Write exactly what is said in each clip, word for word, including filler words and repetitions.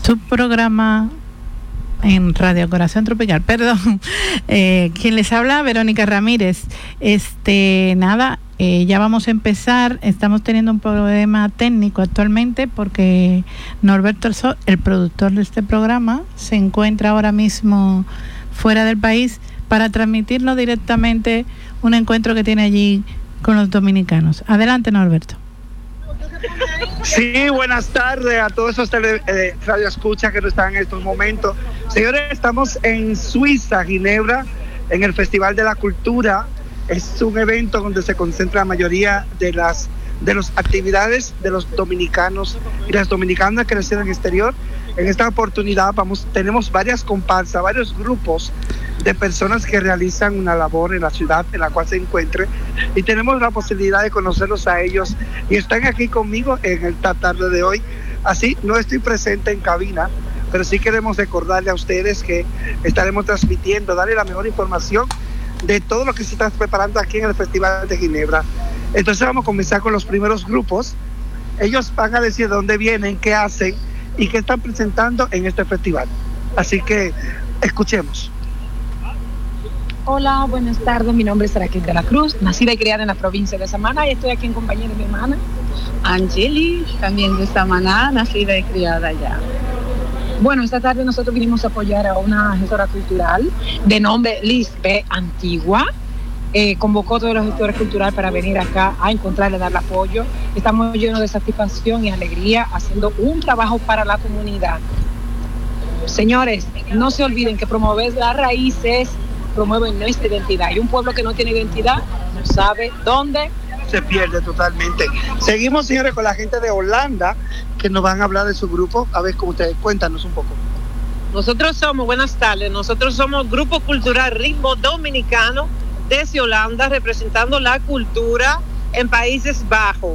tu programa en Radio Corazón Tropical. Perdón, eh, quien les habla, Verónica Ramírez. Este, nada, eh, ya vamos a empezar. Estamos teniendo un problema técnico actualmente porque Norberto Alzó, el productor de este programa, se encuentra ahora mismo fuera del país para transmitirnos directamente un encuentro que tiene allí con los dominicanos. Adelante, Norberto. Sí, buenas tardes a todos esos tele, eh, radioescuchas que no están en estos momentos. Señores, estamos en Suiza, Ginebra, en el Festival de la Cultura. Es un evento donde se concentra la mayoría de las de las actividades de los dominicanos y las dominicanas que residen en el exterior. En esta oportunidad vamos, tenemos varias comparsas, varios grupos de personas que realizan una labor en la ciudad en la cual se encuentre, y tenemos la posibilidad de conocerlos a ellos, y están aquí conmigo en esta tarde de hoy. Así no estoy presente en cabina, pero sí queremos recordarle a ustedes que estaremos transmitiendo, darle la mejor información de todo lo que se está preparando aquí en el Festival de Ginebra. Entonces vamos a comenzar con los primeros grupos. Ellos van a decir de dónde vienen, qué hacen y qué están presentando en este festival. Así que escuchemos. Hola, buenas tardes. Mi nombre es Raquel de la Cruz, nacida y criada en la provincia de Samaná, y estoy aquí en compañía de mi hermana Angeli, también de Samaná, nacida y criada allá. Bueno, esta tarde nosotros vinimos a apoyar a una gestora cultural de nombre Lisbeth Antigua. Eh, convocó a todos los gestores culturales para venir acá a encontrarle, darle apoyo. Estamos llenos de satisfacción y alegría haciendo un trabajo para la comunidad. Señores, no se olviden que promover las raíces promueve nuestra identidad, y un pueblo que no tiene identidad no sabe dónde se pierde totalmente. Seguimos, señores, con la gente de Holanda que nos van a hablar de su grupo. A ver, como ustedes, cuéntanos un poco. Nosotros somos, buenas tardes, nosotros somos Grupo Cultural Ritmo Dominicano desde Holanda, representando la cultura en Países Bajos.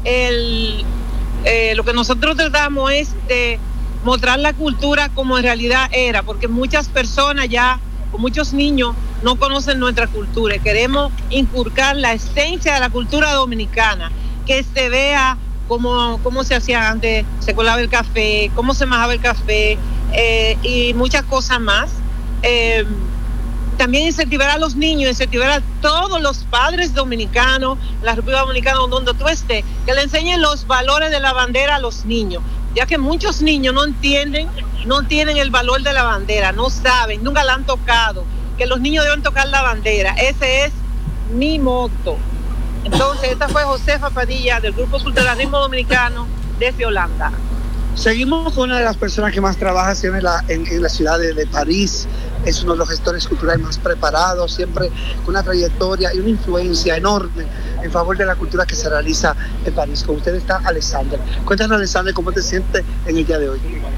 El, eh, lo que nosotros tratamos es de mostrar la cultura como en realidad era, porque muchas personas ya, o muchos niños, no conocen nuestra cultura, y queremos inculcar la esencia de la cultura dominicana, que se vea cómo, cómo se hacía antes, se colaba el café, cómo se majaba el café, eh, y muchas cosas más. Eh, también incentivar a los niños, incentivar a todos los padres dominicanos, la República Dominicana, donde tú estés, que le enseñen los valores de la bandera a los niños, ya que muchos niños no entienden, no tienen el valor de la bandera, no saben, nunca la han tocado, que los niños deben tocar la bandera. Ese es mi moto. Entonces, esta fue Josefa Padilla del Grupo Cultural Ritmo Dominicano desde Holanda. Seguimos con una de las personas que más trabaja siempre en la, en, en la ciudad de, de París. Es uno de los gestores culturales más preparados, siempre con una trayectoria y una influencia enorme en favor de la cultura que se realiza en París. Con usted está Alexander. Cuéntanos, Alexander, ¿cómo te sientes en el día de hoy?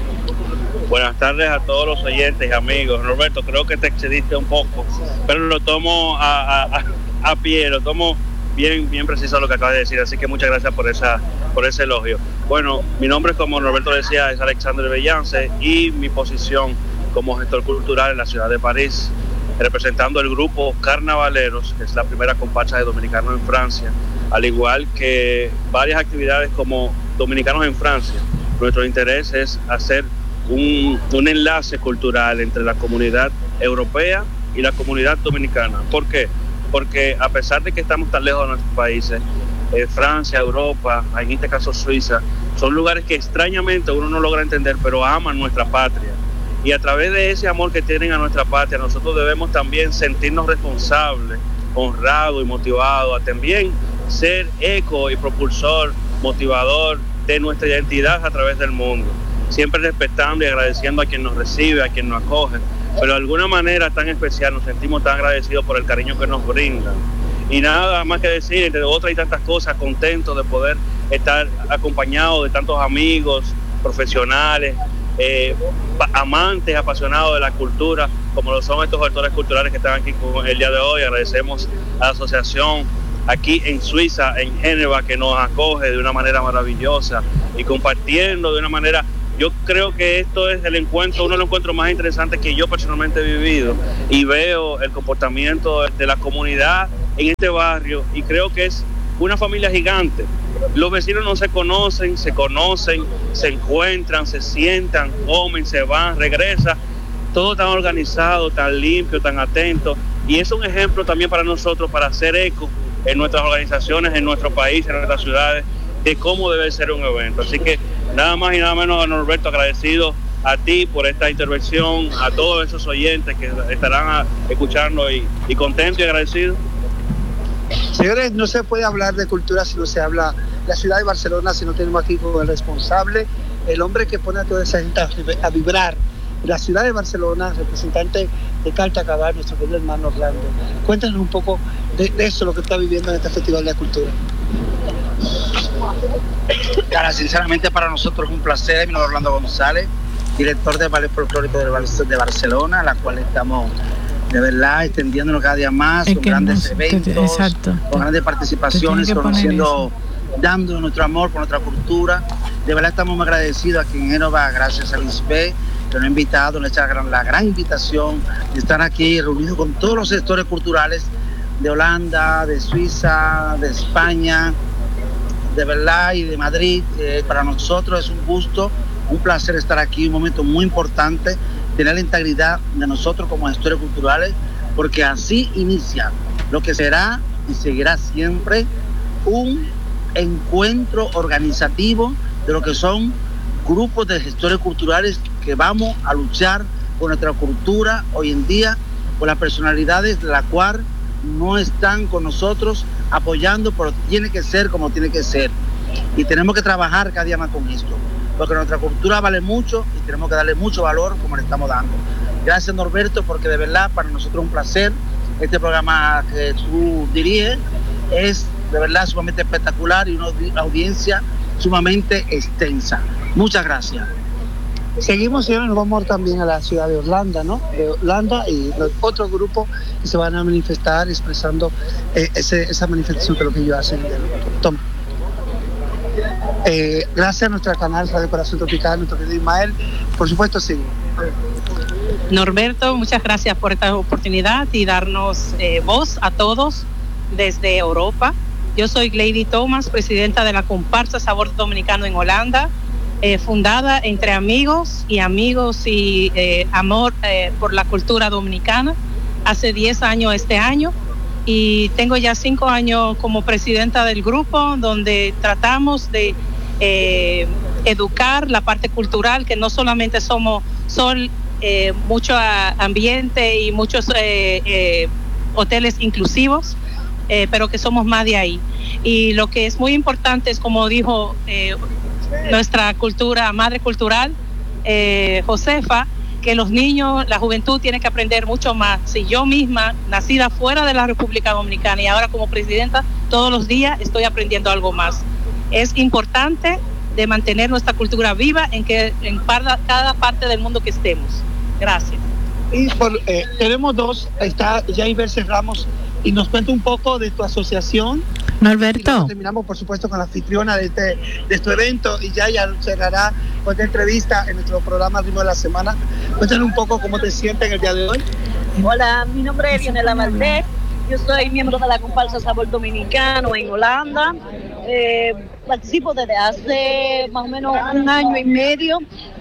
Buenas tardes a todos los oyentes y amigos. Roberto, creo que te excediste un poco, pero lo tomo a, a, a pie, lo tomo bien, bien preciso lo que acabas de decir, así que muchas gracias por esa, por ese elogio. Bueno, mi nombre, como Roberto decía, es Alexander Bellance, y mi posición como gestor cultural en la ciudad de París, representando el grupo Carnavaleros, que es la primera comparsa de dominicanos en Francia, al igual que varias actividades como Dominicanos en Francia. Nuestro interés es hacer un, un enlace cultural entre la comunidad europea y la comunidad dominicana. ¿Por qué? Porque a pesar de que estamos tan lejos de nuestros países, eh, Francia, Europa, en este caso Suiza, son lugares que extrañamente uno no logra entender, pero aman nuestra patria. Y a través de ese amor que tienen a nuestra patria, nosotros debemos también sentirnos responsables, honrados y motivados a también ser eco y propulsor, motivador de nuestra identidad a través del mundo. Siempre respetando y agradeciendo a quien nos recibe, a quien nos acoge, pero de alguna manera tan especial nos sentimos tan agradecidos por el cariño que nos brindan. Y nada más que decir, entre otras y tantas cosas, contentos de poder estar acompañados de tantos amigos, profesionales, eh, amantes, apasionados de la cultura, como lo son estos gestores culturales que están aquí con el día de hoy. Agradecemos a la asociación aquí en Suiza, en Génova, que nos acoge de una manera maravillosa y compartiendo de una manera. Yo creo que esto es el encuentro, uno de los encuentros más interesantes que yo personalmente he vivido, y veo el comportamiento de la comunidad en este barrio, y creo que es una familia gigante. Los vecinos no se conocen, se conocen, se encuentran, se sientan, comen, se van, regresan. Todo tan organizado, tan limpio, tan atento. Y es un ejemplo también para nosotros, para hacer eco en nuestras organizaciones, en nuestro país, en nuestras ciudades, de cómo debe ser un evento. Así que nada más y nada menos, Norberto, agradecido a ti por esta intervención, a todos esos oyentes que estarán escuchando y, y contentos y agradecidos. Señores, no se puede hablar de cultura si no se habla de la ciudad de Barcelona, si no tenemos aquí como el responsable, el hombre que pone a toda esa gente a vibrar. La ciudad de Barcelona, representante de Carta Cabal, nuestro querido hermano Orlando. Cuéntanos un poco de, de eso, lo que está viviendo en este Festival de la Cultura. Cara, sinceramente para nosotros es un placer. Mi nombre es Orlando González, director del Ballet Folclórico de Barcelona, la cual estamos de verdad extendiéndonos cada día más, con grandes no, eventos, exacto. con grandes participaciones, conociendo, dando nuestro amor por nuestra cultura. De verdad estamos muy agradecidos aquí en Génova, gracias a Lisbeth, que nos ha invitado, nos ha hecho la gran invitación de estar aquí reunidos con todos los sectores culturales de Holanda, de Suiza, de España, de verdad, y de Madrid. Eh, para nosotros es un gusto, un placer estar aquí, un momento muy importante, tener la integridad de nosotros como gestores culturales, porque así inicia lo que será y seguirá siempre un encuentro organizativo de lo que son grupos de gestores culturales que vamos a luchar por nuestra cultura hoy en día, por las personalidades de la cual no están con nosotros apoyando, pero tiene que ser como tiene que ser. Y tenemos que trabajar cada día más con esto, porque nuestra cultura vale mucho y tenemos que darle mucho valor como le estamos dando. Gracias, Norberto, porque de verdad para nosotros es un placer. Este programa que tú diriges es de verdad sumamente espectacular y una audiencia sumamente extensa. Muchas gracias. Seguimos, señores, nos vamos también a la ciudad de Holanda, ¿no? De Holanda y otro grupo que se van a manifestar expresando eh, ese, esa manifestación que es lo que ellos hacen. Toma. Eh, gracias a nuestro canal Radio Corazón Tropical, nuestro querido Ismael. Por supuesto, sí. Norberto, muchas gracias por esta oportunidad y darnos eh, voz a todos desde Europa. Yo soy Lady Thomas, presidenta de la comparsa Sabor Dominicano en Holanda, eh, fundada entre amigos y amigos y eh, amor eh, por la cultura dominicana, hace diez años este año. Y tengo ya cinco años como presidenta del grupo, donde tratamos de eh, educar la parte cultural, que no solamente somos son eh, mucho ambiente y muchos eh, eh, hoteles inclusivos, eh, pero que somos más de ahí. Y lo que es muy importante es, como dijo eh, nuestra cultura, madre cultural, eh, Josefa, que los niños, la juventud tiene que aprender mucho más. Si yo misma, nacida fuera de la República Dominicana y ahora como presidenta, todos los días estoy aprendiendo algo más. Es importante de mantener nuestra cultura viva en que en cada, cada parte del mundo que estemos. Gracias. Y por, eh, tenemos dos, está Jaiber Ramos, y nos cuenta un poco de tu asociación. Norberto. Terminamos, por supuesto, con la anfitriona de este, de este evento, y ya ya cerrará con esta entrevista en nuestro programa Ritmo de la Semana. Cuéntanos un poco cómo te sientes en el día de hoy. Hola, mi nombre es Dionela Valdés. Yo soy miembro de la comparsa Sabor Dominicano en Holanda. Eh, participo desde hace más o menos un año y medio,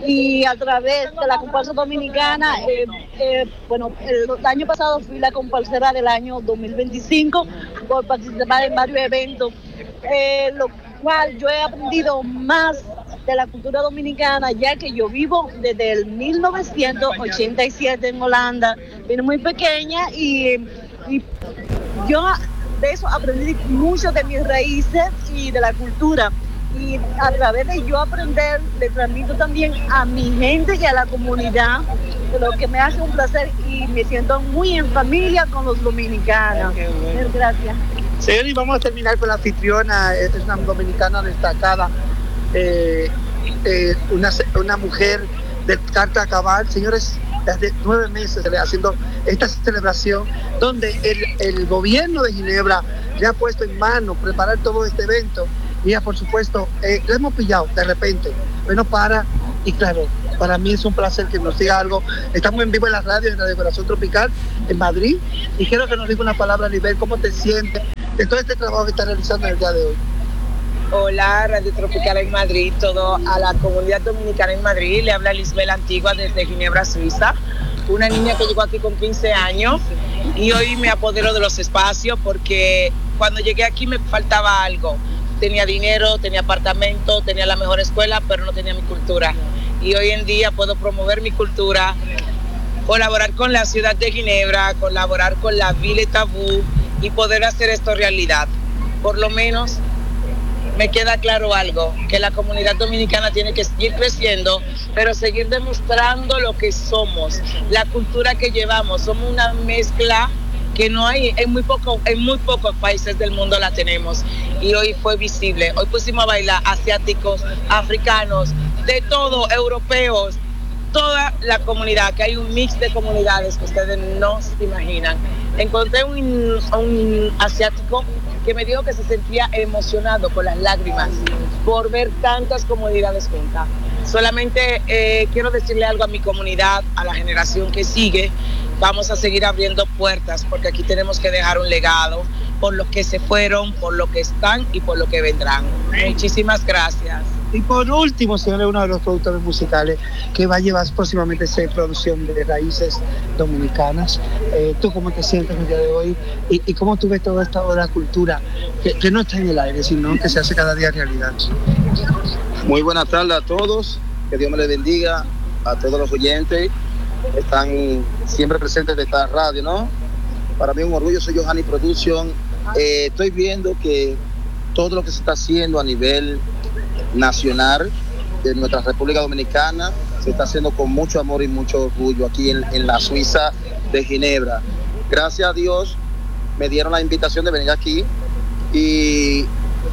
y a través de la comparsa dominicana, eh, eh, bueno, el año pasado fui la comparsera del año dos mil veinticinco por participar en varios eventos, eh, lo cual yo he aprendido más de la cultura dominicana, ya que yo vivo desde el mil novecientos ochenta y siete en Holanda. Vine muy pequeña y, y yo de eso aprendí mucho de mis raíces y de la cultura, y a través de yo aprender le transmito también a mi gente y a la comunidad, lo que me hace un placer y me siento muy en familia con los dominicanos. Bueno. Gracias. Señor, y vamos a terminar con la anfitriona. Es una dominicana destacada, eh, eh, una, una mujer de Carta Cabal. Señores, desde nueve meses haciendo esta celebración, donde el, el gobierno de Ginebra ya ha puesto en mano preparar todo este evento, y ya por supuesto eh, lo hemos pillado de repente, bueno, para, y claro, para mí es un placer que nos diga algo. Estamos en vivo en la radio, en Radio Corazón Tropical en Madrid, y quiero que nos diga una palabra, Nivel, cómo te sientes de todo este trabajo que está realizando en el día de hoy. Hola, Radio Tropical en Madrid, todo a la comunidad dominicana en Madrid. Le habla Lisbeth Antigua desde Ginebra, Suiza. Una niña que llegó aquí con quince años y hoy me apodero de los espacios porque cuando llegué aquí me faltaba algo. Tenía dinero, tenía apartamento, tenía la mejor escuela, pero no tenía mi cultura. Y hoy en día puedo promover mi cultura, colaborar con la ciudad de Ginebra, colaborar con la Ville Tabú y poder hacer esto realidad. Por lo menos me queda claro algo, que la comunidad dominicana tiene que seguir creciendo, pero seguir demostrando lo que somos, la cultura que llevamos. Somos una mezcla que no hay, en muy poco, en muy pocos países del mundo la tenemos. Y hoy fue visible. Hoy pusimos a bailar asiáticos, africanos, de todo, europeos, toda la comunidad, que hay un mix de comunidades que ustedes no se imaginan. Encontré un, un asiático que me dijo que se sentía emocionado con las lágrimas por ver tantas comunidades juntas. Solamente eh, quiero decirle algo a mi comunidad, a la generación que sigue. Vamos a seguir abriendo puertas porque aquí tenemos que dejar un legado por los que se fueron, por lo que están y por lo que vendrán. Muchísimas gracias. Y por último, señor, uno de los productores musicales que va a llevar próximamente esa producción de raíces dominicanas. Eh, ¿Tú cómo te sientes el día de hoy? ¿Y, y cómo tú ves toda esta otra cultura que, que no está en el aire, sino que se hace cada día realidad? Muy buenas tardes a todos. Que Dios me les bendiga a todos los oyentes que están siempre presentes de esta radio, ¿no? Para mí es un orgullo, soy Johanny Production. Eh, estoy viendo que todo lo que se está haciendo a nivel nacional de nuestra República Dominicana se está haciendo con mucho amor y mucho orgullo aquí en, en la Suiza de Ginebra. Gracias a Dios me dieron la invitación de venir aquí y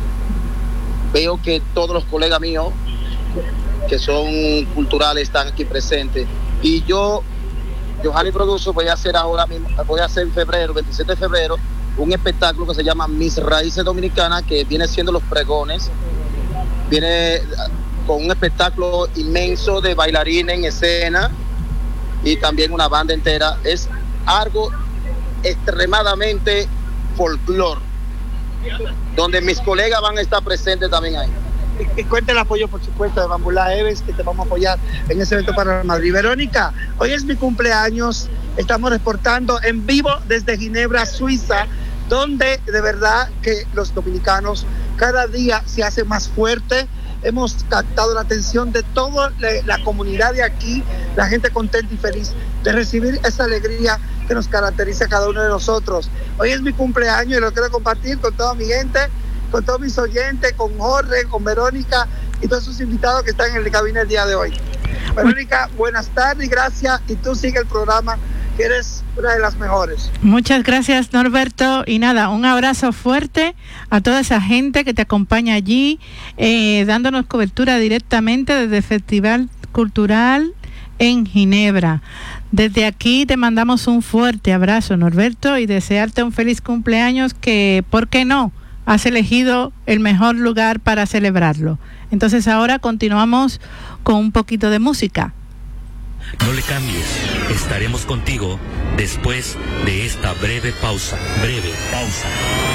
veo que todos los colegas míos que son culturales están aquí presentes y yo, Johanny Production, voy a hacer ahora mismo, voy a hacer en febrero, veintisiete de febrero, un espectáculo que se llama Mis Raíces Dominicanas, que viene siendo los pregones. Viene con un espectáculo inmenso de bailarines en escena y también una banda entera. Es algo extremadamente folclore, donde mis colegas van a estar presentes también ahí. Y, y cuenta el apoyo, por supuesto, de Bambula Eves, que te vamos a apoyar en ese evento para Madrid. Verónica, hoy es mi cumpleaños. Estamos reportando en vivo desde Ginebra, Suiza, donde de verdad que los dominicanos cada día se hace más fuerte. Hemos captado la atención de toda la comunidad de aquí, la gente contenta y feliz de recibir esa alegría que nos caracteriza a cada uno de nosotros. Hoy es mi cumpleaños y lo quiero compartir con toda mi gente, con todos mis oyentes, con Jorge, con Verónica y todos sus invitados que están en el cabina el día de hoy. Verónica, buenas tardes y gracias. Y tú sigue el programa, que eres una de las mejores. Muchas gracias, Norberto, y nada, un abrazo fuerte a toda esa gente que te acompaña allí, eh, dándonos cobertura directamente desde el Festival Cultural en Ginebra. Desde aquí te mandamos un fuerte abrazo, Norberto, y desearte un feliz cumpleaños que, ¿por qué no?, has elegido el mejor lugar para celebrarlo. Entonces ahora continuamos con un poquito de música. No le cambies, estaremos contigo después de esta breve pausa. Breve pausa.